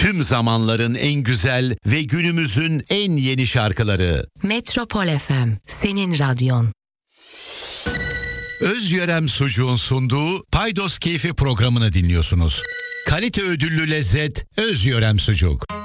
Tüm zamanların en güzel ve günümüzün en yeni şarkıları. Metropol FM, senin radyon. Özyörem Sucuğun sunduğu Paydos Keyfi programını dinliyorsunuz. Kalite ödüllü lezzet Özyörem Sucuk.